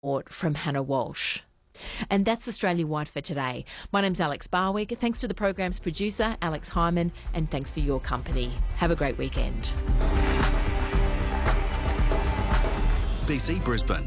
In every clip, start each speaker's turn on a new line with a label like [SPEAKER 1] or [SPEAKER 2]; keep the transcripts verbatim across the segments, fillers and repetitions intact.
[SPEAKER 1] from Hannah Walsh. And that's Australia-wide for today. My name's Alex Barwick. Thanks to the program's producer, Alex Hyman, and thanks for your company. Have a great weekend.
[SPEAKER 2] B C Brisbane.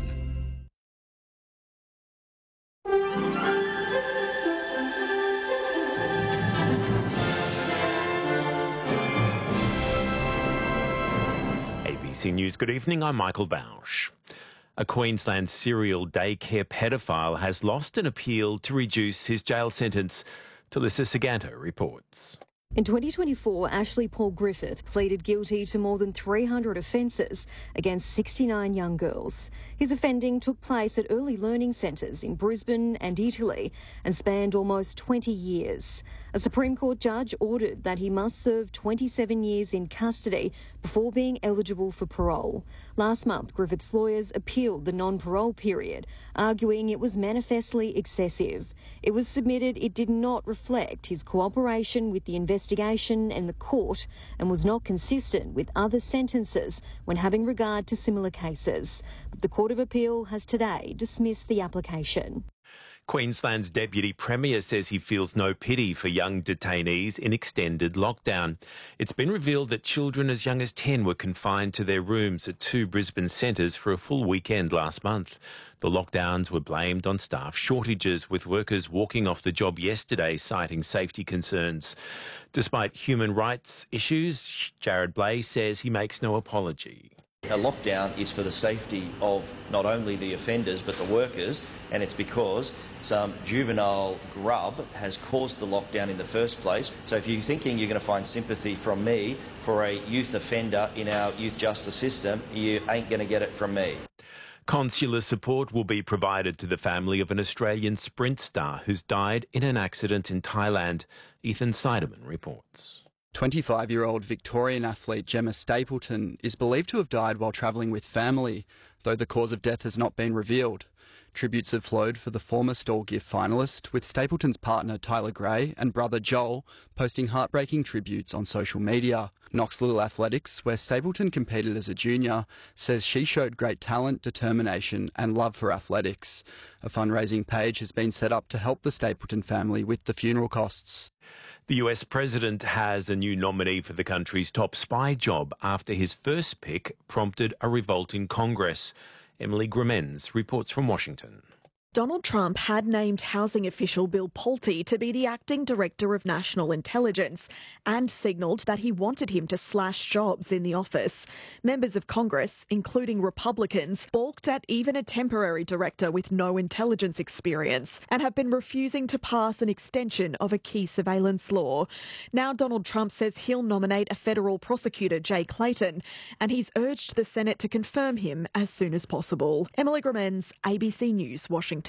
[SPEAKER 3] A B C News, good evening, I'm Michael Bausch. A Queensland serial daycare pedophile has lost an appeal to reduce his jail sentence. Talissa Saganto reports.
[SPEAKER 4] In twenty twenty-four, Ashley Paul Griffith pleaded guilty to more than three hundred offences against sixty-nine young girls. His offending took place at early learning centres in Brisbane and Italy and spanned almost twenty years. A Supreme Court judge ordered that he must serve twenty-seven years in custody before being eligible for parole. Last month, Griffith's lawyers appealed the non-parole period, arguing it was manifestly excessive. It was submitted it did not reflect his cooperation with the investigation and the court and was not consistent with other sentences when having regard to similar cases. But the Court of Appeal has today dismissed the application.
[SPEAKER 3] Queensland's Deputy Premier says he feels no pity for young detainees in extended lockdown. It's been revealed that children as young as ten were confined to their rooms at two Brisbane centres for a full weekend last month. The lockdowns were blamed on staff shortages, with workers walking off the job yesterday citing safety concerns. Despite human rights issues, Jared Blay says he makes no apology.
[SPEAKER 5] A lockdown is for the safety of not only the offenders but the workers, and it's because some juvenile grub has caused the lockdown in the first place. So if you're thinking you're going to find sympathy from me for a youth offender in our youth justice system, you ain't going to get it from me.
[SPEAKER 3] Consular support will be provided to the family of an Australian sprint star who's died in an accident in Thailand. Ethan Seidemann reports.
[SPEAKER 6] twenty-five-year-old Victorian athlete Gemma Stapleton is believed to have died while travelling with family, though the cause of death has not been revealed. Tributes have flowed for the former Stall Gift finalist, with Stapleton's partner Tyler Gray and brother Joel posting heartbreaking tributes on social media. Knoxville Athletics, where Stapleton competed as a junior, says she showed great talent, determination and love for athletics. A fundraising page has been set up to help the Stapleton family with the funeral costs.
[SPEAKER 3] The U S president has a new nominee for the country's top spy job after his first pick prompted a revolt in Congress. Emily Gremens reports from Washington.
[SPEAKER 7] Donald Trump had named housing official Bill Pulte to be the acting director of national intelligence and signalled that he wanted him to slash jobs in the office. Members of Congress, including Republicans, balked at even a temporary director with no intelligence experience and have been refusing to pass an extension of a key surveillance law. Now Donald Trump says he'll nominate a federal prosecutor, Jay Clayton, and he's urged the Senate to confirm him as soon as possible. Emily Gremens, A B C News, Washington.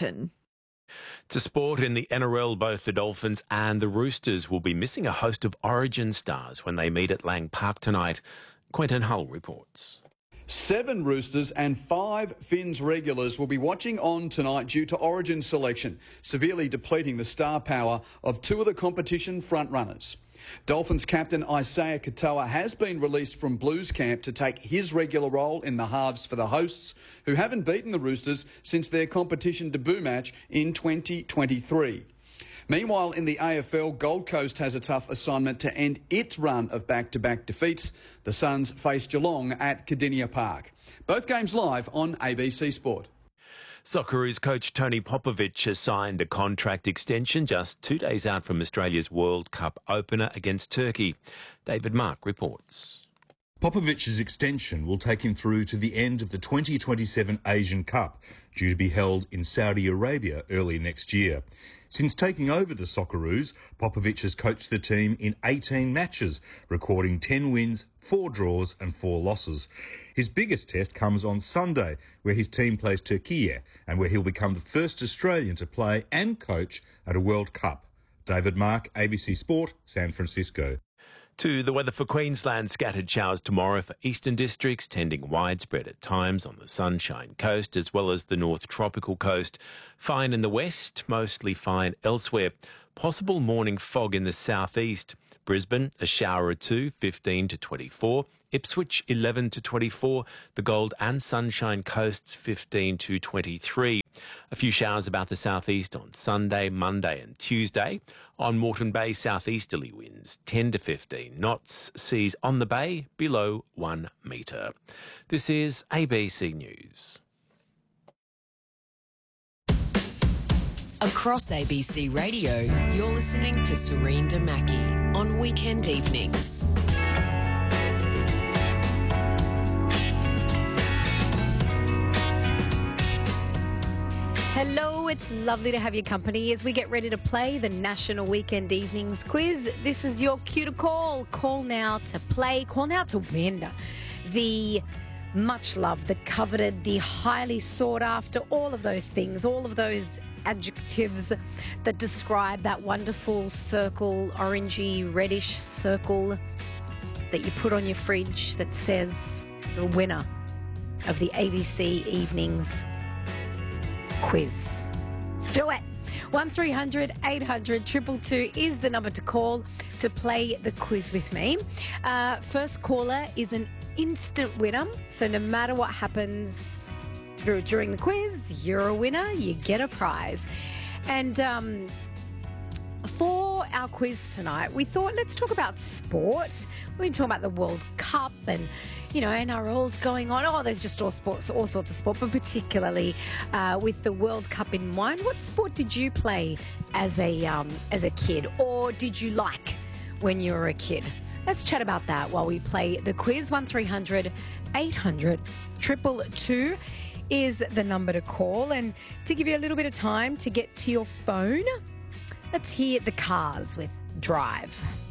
[SPEAKER 3] To sport, in the N R L, both the Dolphins and the Roosters will be missing a host of Origin stars when they meet at Lang Park tonight. Quentin Hull reports.
[SPEAKER 8] Seven Roosters and five Finns regulars will be watching on tonight due to Origin selection, severely depleting the star power of two of the competition frontrunners. Dolphins captain Isaiah Katoa has been released from Blues camp to take his regular role in the halves for the hosts, who haven't beaten the Roosters since their competition debut match in twenty twenty-three. Meanwhile, in the A F L, Gold Coast has a tough assignment to end its run of back-to-back defeats. The Suns face Geelong at Cardinia Park. Both games live on A B C Sport.
[SPEAKER 3] Socceroos coach Tony Popovic has signed a contract extension just two days out from Australia's World Cup opener against Turkey. David Mark reports.
[SPEAKER 9] Popovic's extension will take him through to the end of the twenty twenty-seven Asian Cup, due to be held in Saudi Arabia early next year. Since taking over the Socceroos, Popovic has coached the team in eighteen matches, recording ten wins, four draws and four losses. His biggest test comes on Sunday, where his team plays Turkey and where he'll become the first Australian to play and coach at a World Cup. David Mark, A B C Sport, San Francisco.
[SPEAKER 3] To the weather for Queensland, scattered showers tomorrow for eastern districts, tending widespread at times on the Sunshine Coast as well as the North Tropical Coast. Fine in the west, mostly fine elsewhere. Possible morning fog in the southeast. Brisbane, a shower or two, fifteen to twenty-four. Ipswich eleven to twenty-four, the Gold and Sunshine Coasts fifteen to twenty-three. A few showers about the southeast on Sunday, Monday and Tuesday. On Moreton Bay, southeasterly winds ten to fifteen knots. Seas on the bay below one metre. This is A B C News.
[SPEAKER 10] Across A B C Radio, you're listening to Serene Damaki on weekend evenings.
[SPEAKER 11] Hello, it's lovely to have your company as we get ready to play the National Weekend Evenings Quiz. This is your cue to call. Call now to play. Call now to win the much loved, the coveted, the highly sought after, all of those things, all of those adjectives that describe that wonderful circle, orangey, reddish circle that you put on your fridge that says the winner of the A B C Evenings Quiz. Do it. one three hundred eight hundred two two two is the number to call to play the quiz with me. Uh, first caller is an instant winner, so no matter what happens during the quiz, you're a winner, you get a prize. And um, for our quiz tonight, we thought let's talk about sport. We're going to talk about the World Cup and, you know, N R L's going on. Oh, there's just all sports, all sorts of sport, but particularly uh, with the World Cup in mind. What sport did you play as a um, as a kid, or did you like when you were a kid? Let's chat about that while we play the quiz. one three hundred eight hundred two two two is the number to call. And to give you a little bit of time to get to your phone, let's hear the Cars with Drive.